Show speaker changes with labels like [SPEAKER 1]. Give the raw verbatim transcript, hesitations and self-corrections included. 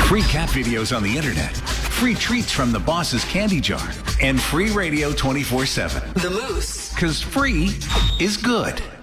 [SPEAKER 1] Free cat videos on the internet, free treats from the boss's candy jar, and free radio twenty-four seven.
[SPEAKER 2] The Moose.
[SPEAKER 1] Because free is good.